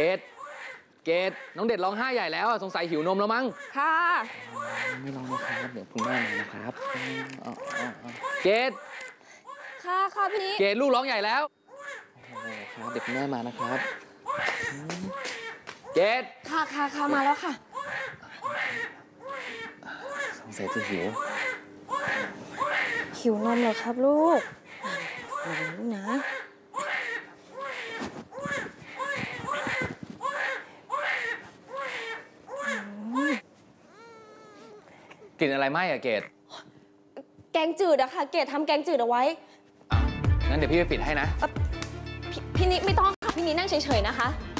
เกดน้องเด็ดร้องไห้ใหญ่แล้วสงสัยหิวนมแล้วมั้งค่ะไม่ร้องนะครับเดี๋ยวคุณแม่มานะครับเกดค่ะพี่นี้เกดลูกร้องใหญ่แล้วโอ้โหครับเด็กคุณแม่มานะครับเกดค่ะมาแล้วค่ะสงสัยจะหิวนมเหรอครับลูกลูกนะกลิ่นอะไรไหมอะเกดแกงจืดอะค่ะเกดทำแกงจืดเอาไว้งั้นเดี๋ยวพี่ไปปิดให้นะพี่นิไม่ต้องค่ะพี่นินั่งเฉยๆนะคะ